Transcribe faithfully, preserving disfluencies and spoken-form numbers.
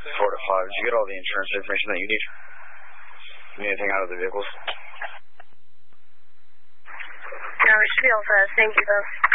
Four to five. Did you get all the insurance information that you need? Need anything out of the vehicles? No, we should be all set. Thank you, though.